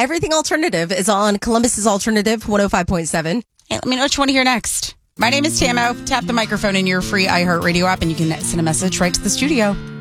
Everything Alternative is on Columbus's Alternative 105.7. Hey, let me know what you want to hear next. My name is Tamo. Tap the microphone in your free iHeartRadio app and you can send a message right to the studio.